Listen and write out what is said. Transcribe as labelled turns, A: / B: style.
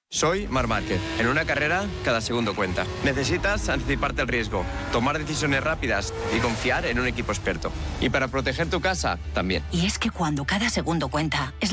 A: Soy Marc Márquez. En una carrera, cada segundo cuenta. Necesitas anticiparte al riesgo, tomar decisiones rápidas y confiar en un equipo experto. Y para proteger tu casa, también.
B: Y es que cuando cada segundo cuenta, es